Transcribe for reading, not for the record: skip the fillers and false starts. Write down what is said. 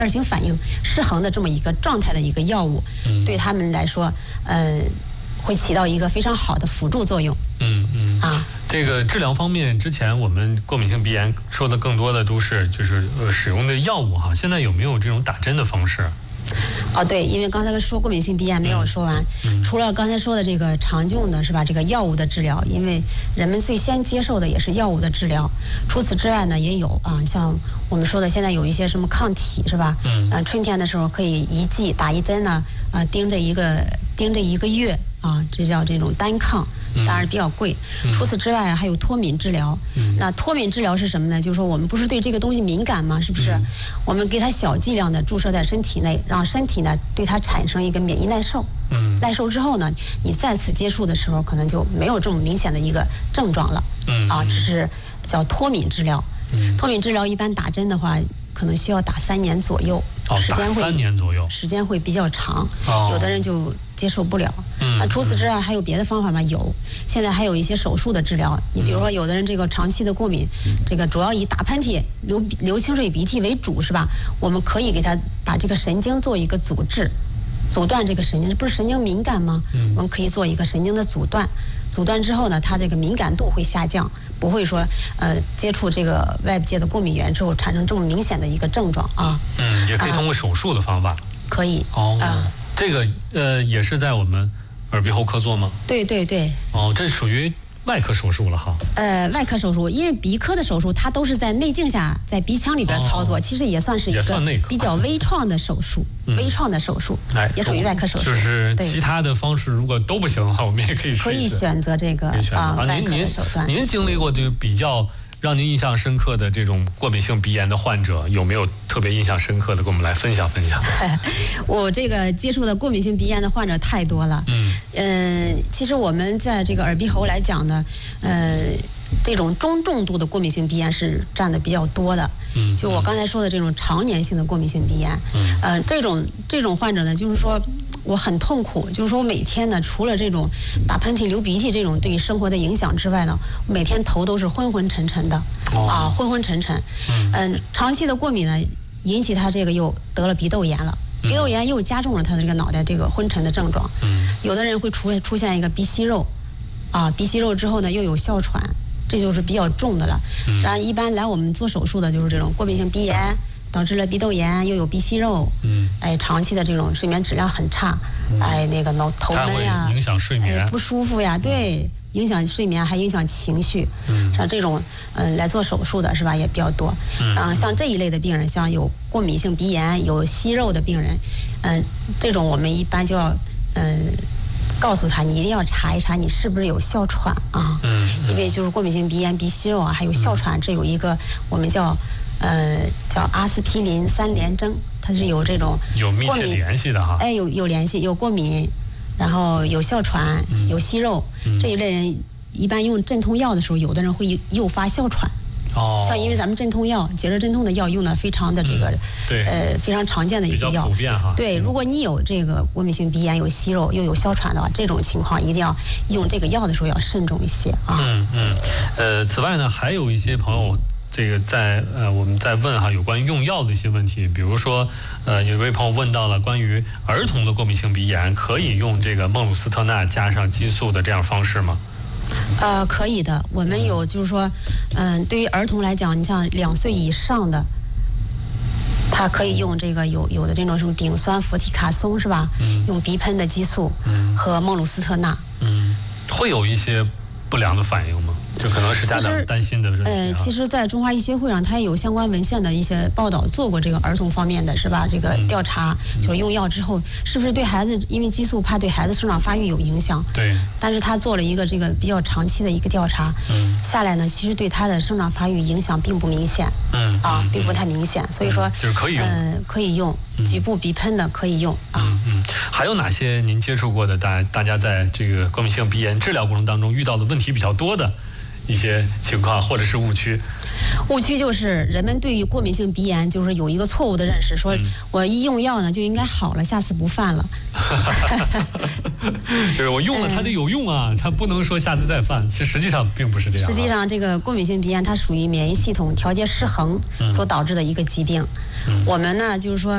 二型反应失衡的这么一个状态的一个药物，对他们来说，会起到一个非常好的辅助作用。 这个治疗方面，之前我们过敏性鼻炎说的更多的都是就是使用的药物哈，现在有没有这种打针的方式？ 对，因为刚才说过敏性鼻炎没有说完，除了刚才说的这个常用的是吧，这个药物的治疗，因为人们最先接受的也是药物的治疗。除此之外呢，也有像我们说的，现在有一些什么抗体是吧？春天的时候可以一剂打一针呢，盯着一个月这叫这种单抗。当然比较贵。除此之外还有脱敏治疗。那脱敏治疗是什么呢？就是说我们不是对这个东西敏感吗？是不是？我们给它小剂量的注射在身体内，让身体呢对它产生一个免疫耐受。耐受之后呢，你再次接触的时候，可能就没有这么明显的一个症状了。这是叫脱敏治疗。脱敏治疗一般打针的话，可能需要打3年左右， 时间会比较长，有的人就接受不了。那除此之外还有别的方法吗？有，现在还有一些手术的治疗。你比如说，有的人这个长期的过敏，这个主要以打喷嚏、流清水鼻涕为主，是吧？我们可以给他把这个神经做一个阻滞，阻断这个神经，这不是神经敏感吗？我们可以做一个神经的阻断。阻断之后呢，它这个敏感度会下降，不会说接触这个外界的过敏源之后产生这么明显的一个症状啊。 也可以通过手术的方法。 可以。 这个也是在我们耳鼻喉科做吗？ 对。 这属于外科手术了哈。 外科手术，因为鼻科的手术它都是在内镜下，在鼻腔里边操作，其实也算是一个比较微创的手术，也属于外科手术。 就是其他的方式如果都不行的话，我们也可以选择这个外科的手段。 您经历过这个比较让您印象深刻的这种过敏性鼻炎的患者，有没有特别印象深刻的，跟我们来分享分享？ 我这个接触的过敏性鼻炎的患者太多了。其实我们在这个耳鼻喉来讲呢，这种中重度的过敏性鼻炎是占的比较多的。就我刚才说的这种常年性的过敏性鼻炎，这种患者呢，就是说我很痛苦，就是说我每天呢，除了这种打喷嚏、流鼻涕这种对于生活的影响之外呢，每天头都是昏昏沉沉的，昏昏沉沉。长期的过敏呢，引起他这个又得了鼻窦炎了，鼻窦炎又加重了他的这个脑袋这个昏沉的症状。有的人会出现一个鼻息肉，鼻息肉之后呢又有哮喘，这就是比较重的了。然后一般来我们做手术的就是这种过敏性鼻炎。导致了鼻窦炎，又有鼻息肉，长期的这种睡眠质量很差，那个头闷呀， 影响睡眠， 不舒服呀，对，影响睡眠还影响情绪，像这种来做手术的是吧也比较多。像这一类的病人，像有过敏性鼻炎、有息肉的病人，这种我们一般就要告诉他，你一定要查一查你是不是有哮喘啊，因为就是过敏性鼻炎、鼻息肉还有哮喘，这有一个我们叫阿司匹林3联征，它是有这种有密切联系的哈。 有联系，有过敏，然后有哮喘，有息肉，这一类人一般用镇痛药的时候，有的人会诱发哮喘。像因为咱们镇痛药、解热镇痛的药用的非常的这个非常常见的一个药， 比较普遍哈。 对，如果你有这个过敏性鼻炎、有息肉又有哮喘的话，这种情况一定要用这个药的时候要慎重一些啊。 此外呢，还有一些朋友。这个我们在问有关于用药的一些问题，比如说有一位朋友问到了关于儿童的过敏性鼻炎，可以用这个孟鲁司特钠加上激素的这样方式吗？ 可以的，我们有就是说，对于儿童来讲，你像2岁以上的，他可以用这个有的这种什么丙酸氟替卡松是吧？用鼻喷的激素和孟鲁司特钠。 会有一些不良的反应吗？这可能是家长担心的问题。 其实，在中华医协会上，它也有相关文献的一些报道，做过这个儿童方面的是吧？这个调查，就是用药之后，是不是对孩子，因为激素怕对孩子生长发育有影响。 对。 但是他做了一个这个比较长期的一个调查，下来呢，其实对他的生长发育影响并不明显。并不太明显，所以说就是可以用， 可以用局部鼻喷的可以用啊。 还有哪些您接触过的大家在这个过敏性鼻炎治疗过程当中遇到的问题比较多的一些情况或者是误区？ 误区就是人们对于过敏性鼻炎就是有一个错误的认识，说我一用药呢就应该好了，下次不犯了。 就是我用了它得有用啊，它不能说下次再犯。其实实际上并不是这样。 实际上，这个过敏性鼻炎它属于免疫系统调节失衡所导致的一个疾病。我们呢就是说。